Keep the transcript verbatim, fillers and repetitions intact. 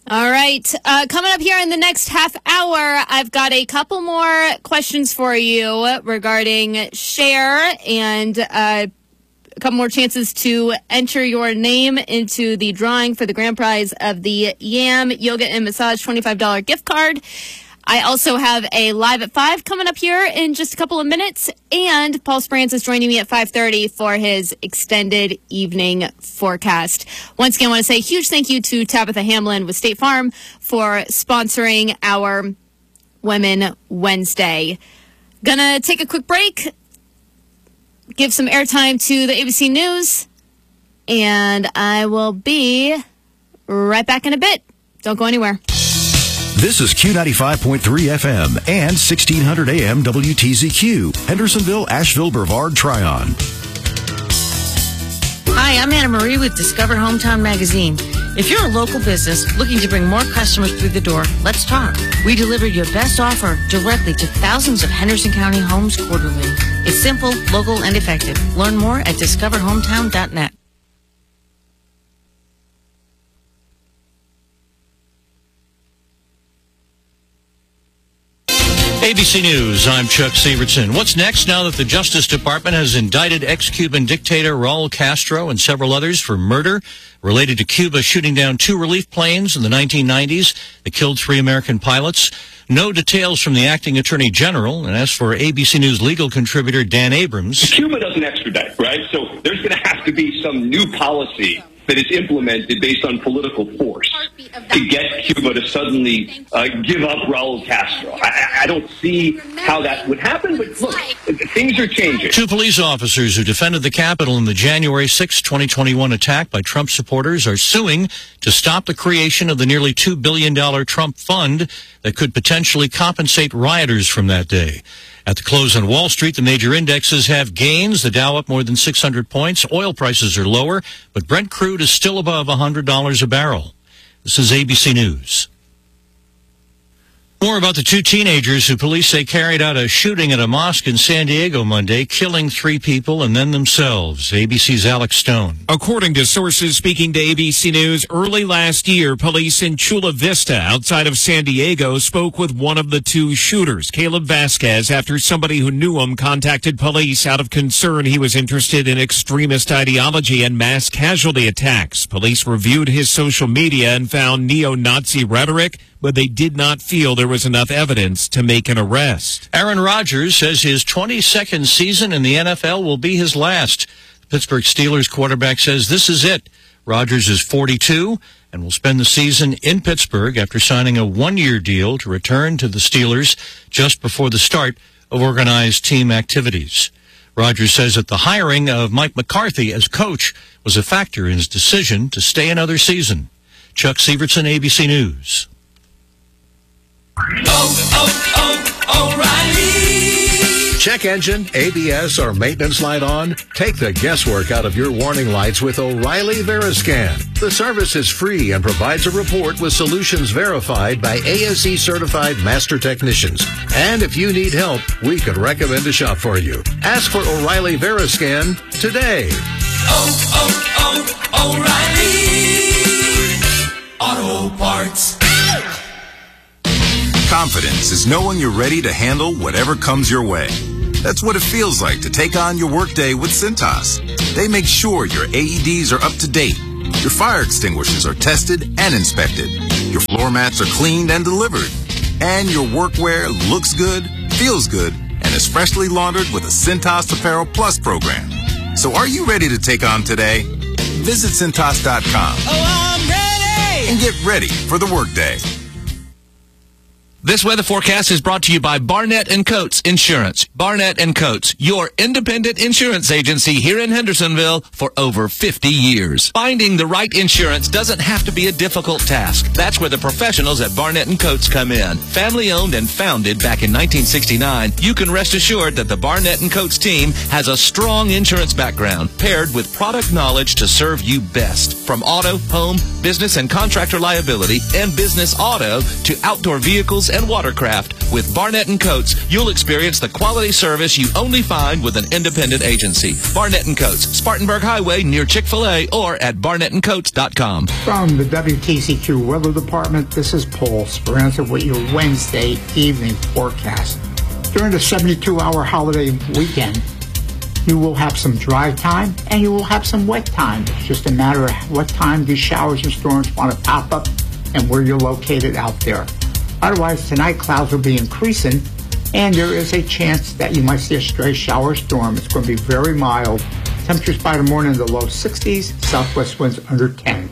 All right. Uh, coming up here in the next half hour, I've got a couple more questions for you regarding Cher and uh, a couple more chances to enter your name into the drawing for the grand prize of the Yam Yoga and Massage twenty-five dollars gift card. I also have a Live at five coming up here in just a couple of minutes, and Paul Sprance is joining me at five thirty for his extended evening forecast. Once again, I want to say a huge thank you to Tabitha Hamlin with State Farm for sponsoring our Women Wednesday. Gonna take a quick break, give some airtime to the A B C News, and I will be right back in a bit. Don't go anywhere. This is Q ninety-five point three F M and sixteen hundred A M W T Z Q, Hendersonville, Asheville, Brevard, Tryon. Hi, I'm Anna Marie with Discover Hometown Magazine. If you're a local business looking to bring more customers through the door, let's talk. We deliver your best offer directly to thousands of Henderson County homes quarterly. It's simple, local, and effective. Learn more at discover hometown dot net. A B C News, I'm Chuck Severson. What's next now that the Justice Department has indicted ex-Cuban dictator Raul Castro and several others for murder related to Cuba shooting down two relief planes in the nineteen nineties that killed three American pilots? No details from the acting attorney general. And as for A B C News legal contributor Dan Abrams, Cuba doesn't extradite, right? So there's going to have to be some new policy that is implemented based on political force to get Cuba to suddenly uh, give up Raul Castro. I, I don't see how that would happen, but look, things are changing. Two police officers who defended the Capitol in the January sixth, twenty twenty-one attack by Trump supporters are suing to stop the creation of the nearly two billion dollars Trump fund that could potentially compensate rioters from that day. At the close on Wall Street, the major indexes have gains. The Dow up more than six hundred points. Oil prices are lower, but Brent crude is still above one hundred dollars a barrel. This is A B C News. More about the two teenagers who police say carried out a shooting at a mosque in San Diego Monday, killing three people and then themselves. A B C's Alex Stone. According to sources speaking to A B C News, early last year, police in Chula Vista, outside of San Diego, spoke with one of the two shooters, Caleb Vasquez, after somebody who knew him contacted police out of concern he was interested in extremist ideology and mass casualty attacks. Police reviewed his social media and found neo-Nazi rhetoric, but they did not feel there was enough evidence to make an arrest. Aaron Rodgers says his twenty-second season in the N F L will be his last. The Pittsburgh Steelers quarterback says this is it. Rodgers is forty-two and will spend the season in Pittsburgh after signing a one-year deal to return to the Steelers just before the start of organized team activities. Rodgers says that the hiring of Mike McCarthy as coach was a factor in his decision to stay another season. Chuck Severson, A B C News. Oh, oh, oh, O'Reilly. Check engine, A B S, or maintenance light on? Take the guesswork out of your warning lights with O'Reilly Veriscan. The service is free and provides a report with solutions verified by A S E certified master technicians. And if you need help, we could recommend a shop for you. Ask for O'Reilly Veriscan today. Oh, oh, oh, O'Reilly Auto Parts. Confidence is knowing you're ready to handle whatever comes your way. That's what it feels like to take on your workday with Cintas. They make sure your A E Ds are up to date, your fire extinguishers are tested and inspected, your floor mats are cleaned and delivered, and your workwear looks good, feels good, and is freshly laundered with a Cintas Apparel Plus program. So are you ready to take on today? Visit Cintas dot com. Oh, I'm ready! And get ready for the workday. This weather forecast is brought to you by Barnett and Coates Insurance. Barnett and Coates, your independent insurance agency here in Hendersonville for over fifty years. Finding the right insurance doesn't have to be a difficult task. That's where the professionals at Barnett and Coates come in. Family owned and founded back in nineteen sixty-nine, you can rest assured that the Barnett and Coates team has a strong insurance background paired with product knowledge to serve you best. From auto, home, business and contractor liability, and business auto to outdoor vehicles and watercraft, With Barnett and Coates, you'll experience the quality service you only find with an independent agency. Barnett and Coates, Spartanburg Highway near Chick-fil-A or at barnett and coates dot com. From the W T C Q Weather Department, this is Paul Speranza with your Wednesday evening forecast. During the seventy-two hour holiday weekend, you will have some dry time and you will have some wet time. It's just a matter of what time these showers and storms want to pop up and where you're located out there. Otherwise, tonight clouds will be increasing and there is a chance that you might see a stray shower storm. It's going to be very mild. Temperatures by the morning in the low sixties, southwest winds under ten.